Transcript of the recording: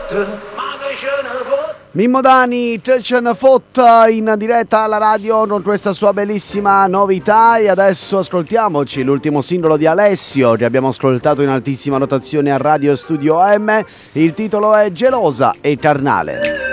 Mimmo Dani, Trecen Fotta in diretta alla radio con questa sua bellissima novità. E adesso ascoltiamoci l'ultimo singolo di Alessio che abbiamo ascoltato in altissima rotazione a Radio Studio AM. Il titolo è Gelosa e Carnale.